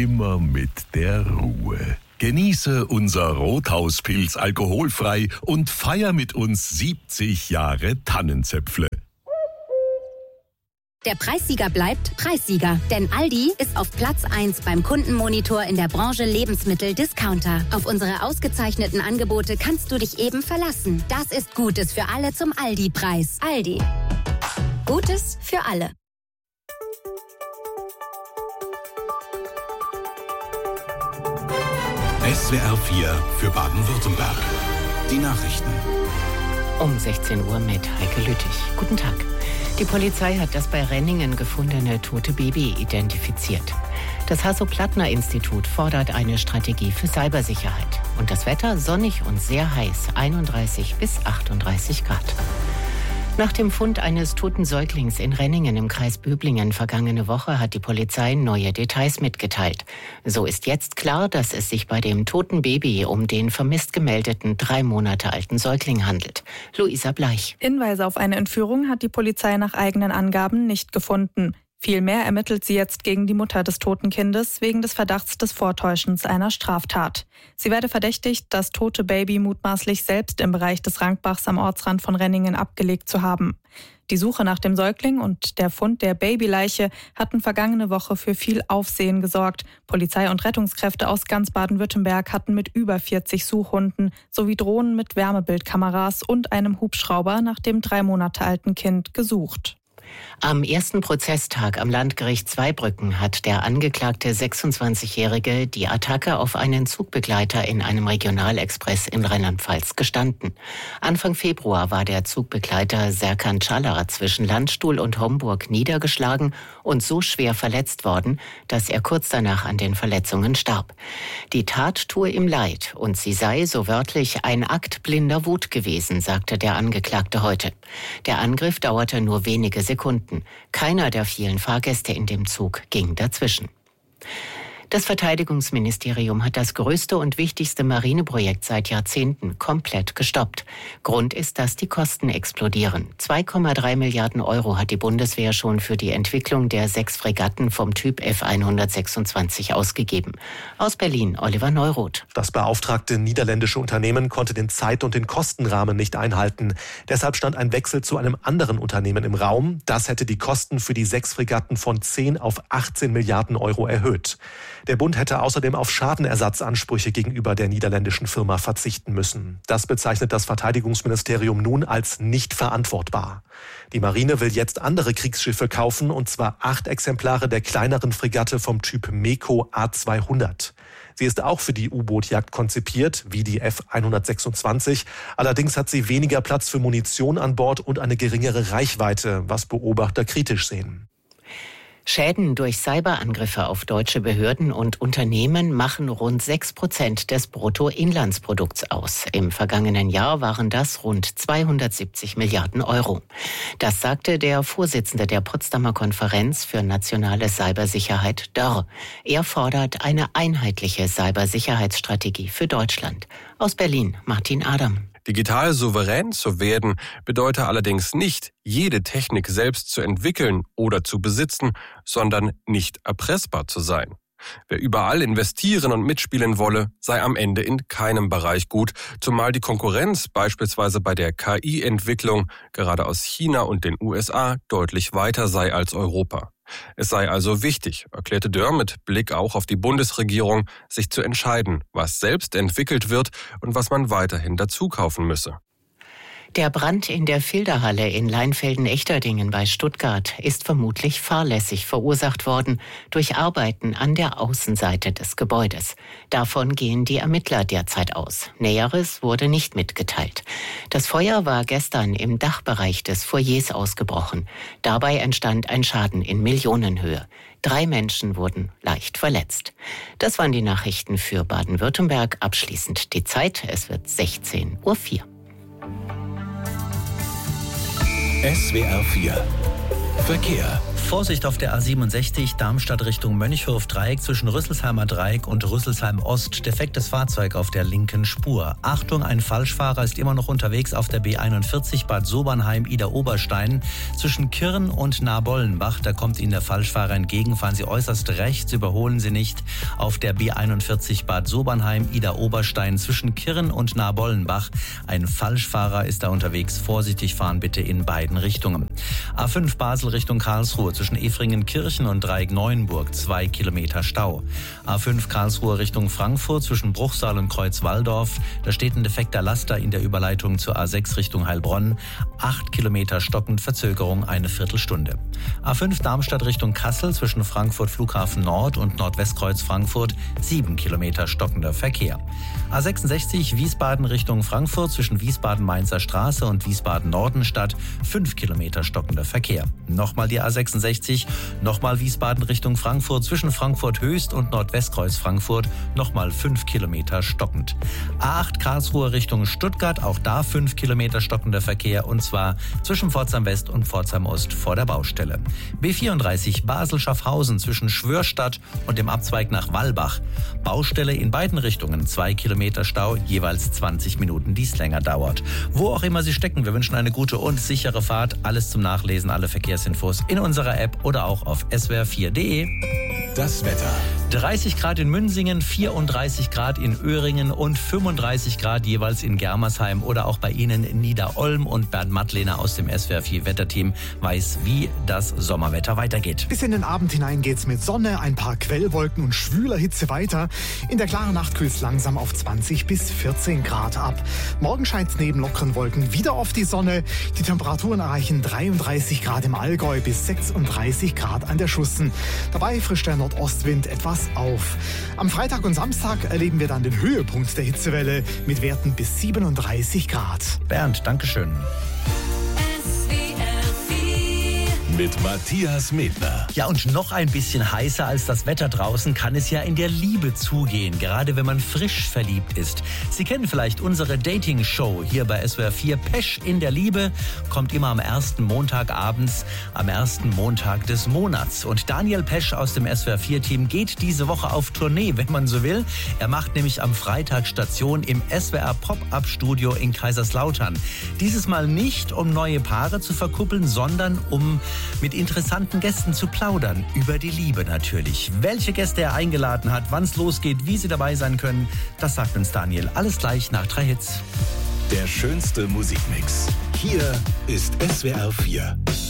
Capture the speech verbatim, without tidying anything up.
immer mit der Ruhe. Genieße unser Rothauspilz alkoholfrei und feier mit uns siebzig Jahre Tannenzäpfle. Der Preissieger bleibt Preissieger, denn Aldi ist auf Platz eins beim Kundenmonitor in der Branche Lebensmittel-Discounter. Auf unsere ausgezeichneten Angebote kannst du dich eben verlassen. Das ist Gutes für alle zum Aldi-Preis. Aldi. Gutes für alle. S W R vier für Baden-Württemberg. Die Nachrichten. Um sechzehn Uhr mit Heike Lüttich. Guten Tag. Die Polizei hat das bei Renningen gefundene tote Baby identifiziert. Das Hasso-Plattner-Institut fordert eine Strategie für Cybersicherheit. Und das Wetter sonnig und sehr heiß, einunddreißig bis achtunddreißig Grad. Nach dem Fund eines toten Säuglings in Renningen im Kreis Böblingen vergangene Woche hat die Polizei neue Details mitgeteilt. So ist jetzt klar, dass es sich bei dem toten Baby um den vermisst gemeldeten drei Monate alten Säugling handelt. Luisa Bleich. Hinweise auf eine Entführung hat die Polizei nach eigenen Angaben nicht gefunden. Vielmehr ermittelt sie jetzt gegen die Mutter des toten Kindes wegen des Verdachts des Vortäuschens einer Straftat. Sie werde verdächtigt, das tote Baby mutmaßlich selbst im Bereich des Rankbachs am Ortsrand von Renningen abgelegt zu haben. Die Suche nach dem Säugling und der Fund der Babyleiche hatten vergangene Woche für viel Aufsehen gesorgt. Polizei und Rettungskräfte aus ganz Baden-Württemberg hatten mit über vierzig Suchhunden sowie Drohnen mit Wärmebildkameras und einem Hubschrauber nach dem drei Monate alten Kind gesucht. Am ersten Prozesstag am Landgericht Zweibrücken hat der angeklagte sechsundzwanzigjährige die Attacke auf einen Zugbegleiter in einem Regionalexpress in Rheinland-Pfalz gestanden. Anfang Februar war der Zugbegleiter Serkan Çalar zwischen Landstuhl und Homburg niedergeschlagen und so schwer verletzt worden, dass er kurz danach an den Verletzungen starb. Die Tat tue ihm leid und sie sei, so wörtlich, ein Akt blinder Wut gewesen, sagte der Angeklagte heute. Der Angriff dauerte nur wenige Sekunden. Keiner der vielen Fahrgäste in dem Zug ging dazwischen. Das Verteidigungsministerium hat das größte und wichtigste Marineprojekt seit Jahrzehnten komplett gestoppt. Grund ist, dass die Kosten explodieren. zwei Komma drei Milliarden Euro hat die Bundeswehr schon für die Entwicklung der sechs Fregatten vom Typ F hundertsechsundzwanzig ausgegeben. Aus Berlin, Oliver Neuroth. Das beauftragte niederländische Unternehmen konnte den Zeit- und den Kostenrahmen nicht einhalten. Deshalb stand ein Wechsel zu einem anderen Unternehmen im Raum. Das hätte die Kosten für die sechs Fregatten von zehn auf achtzehn Milliarden Euro erhöht. Der Bund hätte außerdem auf Schadenersatzansprüche gegenüber der niederländischen Firma verzichten müssen. Das bezeichnet das Verteidigungsministerium nun als nicht verantwortbar. Die Marine will jetzt andere Kriegsschiffe kaufen, und zwar acht Exemplare der kleineren Fregatte vom Typ MEKO A zweihundert. Sie ist auch für die U-Boot-Jagd konzipiert, wie die F hundertsechsundzwanzig. Allerdings hat sie weniger Platz für Munition an Bord und eine geringere Reichweite, was Beobachter kritisch sehen. Schäden durch Cyberangriffe auf deutsche Behörden und Unternehmen machen rund sechs Prozent des Bruttoinlandsprodukts aus. Im vergangenen Jahr waren das rund zweihundertsiebzig Milliarden Euro. Das sagte der Vorsitzende der Potsdamer Konferenz für nationale Cybersicherheit, Dörr. Er fordert eine einheitliche Cybersicherheitsstrategie für Deutschland. Aus Berlin, Martin Adam. Digital souverän zu werden bedeutet allerdings nicht, jede Technik selbst zu entwickeln oder zu besitzen, sondern nicht erpressbar zu sein. Wer überall investieren und mitspielen wolle, sei am Ende in keinem Bereich gut, zumal die Konkurrenz beispielsweise bei der K I-Entwicklung gerade aus China und den U S A deutlich weiter sei als Europa. Es sei also wichtig, erklärte Dörr mit Blick auch auf die Bundesregierung, sich zu entscheiden, was selbst entwickelt wird und was man weiterhin dazu kaufen müsse. Der Brand in der Filderhalle in Leinfelden-Echterdingen bei Stuttgart ist vermutlich fahrlässig verursacht worden durch Arbeiten an der Außenseite des Gebäudes. Davon gehen die Ermittler derzeit aus. Näheres wurde nicht mitgeteilt. Das Feuer war gestern im Dachbereich des Foyers ausgebrochen. Dabei entstand ein Schaden in Millionenhöhe. Drei Menschen wurden leicht verletzt. Das waren die Nachrichten für Baden-Württemberg. Abschließend die Zeit. Es wird sechzehn Uhr vier. S W R vier Verkehr. Vorsicht auf der A siebenundsechzig, Darmstadt Richtung Mönchhof-Dreieck zwischen Rüsselsheimer Dreieck und Rüsselsheim-Ost. Defektes Fahrzeug auf der linken Spur. Achtung, ein Falschfahrer ist immer noch unterwegs auf der B einundvierzig Bad Sobernheim-Ida-Oberstein zwischen Kirn und Nabollenbach. Da kommt Ihnen der Falschfahrer entgegen. Fahren Sie äußerst rechts, überholen Sie nicht. Auf der B einundvierzig Bad Sobernheim-Ida-Oberstein zwischen Kirn und Nabollenbach. Ein Falschfahrer ist da unterwegs. Vorsichtig fahren bitte in beiden Richtungen. A fünf Basel Richtung Karlsruhe zwischen Efringen-Kirchen und Dreieck-Neuenburg, zwei Kilometer Stau. A fünf Karlsruhe Richtung Frankfurt zwischen Bruchsal und Kreuz-Walldorf. Da steht ein defekter Laster in der Überleitung zur A sechs Richtung Heilbronn. acht Kilometer stockend, Verzögerung eine Viertelstunde. A fünf Darmstadt Richtung Kassel zwischen Frankfurt Flughafen Nord und Nordwestkreuz Frankfurt, sieben Kilometer stockender Verkehr. A sechsundsechzig Wiesbaden Richtung Frankfurt zwischen Wiesbaden-Mainzer Straße und Wiesbaden-Nordenstadt, fünf Kilometer stockender Verkehr. Nochmal die A sechsundsechzig, nochmal Wiesbaden Richtung Frankfurt zwischen Frankfurt Höchst und Nordwestkreuz Frankfurt, nochmal fünf Kilometer stockend. A acht Karlsruhe Richtung Stuttgart, auch da fünf Kilometer stockender Verkehr und zwar zwischen Pforzheim West und Pforzheim Ost vor der Baustelle. B vierunddreißig Basel-Schaffhausen zwischen Schwörstadt und dem Abzweig nach Wallbach. Baustelle in beiden Richtungen, zwei Kilometer Stau, jeweils zwanzig Minuten, dies länger dauert. Wo auch immer Sie stecken, wir wünschen eine gute und sichere Fahrt. Alles zum Nachlesen, alle Verkehrsinfos in unserer App oder auch auf s w r vier punkt d e. Das Wetter. dreißig Grad in Münsingen, vierunddreißig Grad in Öhringen und fünfunddreißig Grad jeweils in Germersheim oder auch bei Ihnen in Niederolm. Und Bernd Mattlehner aus dem S W R vier Wetterteam weiß, wie das Sommerwetter weitergeht. Bis in den Abend hinein geht's mit Sonne, ein paar Quellwolken und schwüler Hitze weiter. In der klaren Nacht kühlt's langsam auf zwanzig bis vierzehn Grad ab. Morgen scheint's neben lockeren Wolken wieder auf die Sonne. Die Temperaturen erreichen dreiunddreißig Grad im Allgäu bis sechsunddreißig Grad an der Schussen. Dabei frischt der Nordostwind etwas auf. Am Freitag und Samstag erleben wir dann den Höhepunkt der Hitzewelle mit Werten bis siebenunddreißig Grad. Bernd, Dankeschön. Mit Matthias Medner. Ja, und noch ein bisschen heißer als das Wetter draußen kann es ja in der Liebe zugehen, gerade wenn man frisch verliebt ist. Sie kennen vielleicht unsere Dating-Show hier bei S W R vier. Pesch in der Liebe kommt immer am ersten Montag abends, am ersten Montag des Monats. Und Daniel Pesch aus dem S W R vier Team geht diese Woche auf Tournee, wenn man so will. Er macht nämlich am Freitag Station im S W R Pop-Up-Studio in Kaiserslautern. Dieses Mal nicht, um neue Paare zu verkuppeln, sondern um mit interessanten Gästen zu plaudern. Über die Liebe natürlich. Welche Gäste er eingeladen hat, wann es losgeht, wie sie dabei sein können, das sagt uns Daniel. Alles gleich nach drei Hits. Der schönste Musikmix. Hier ist S W R vier.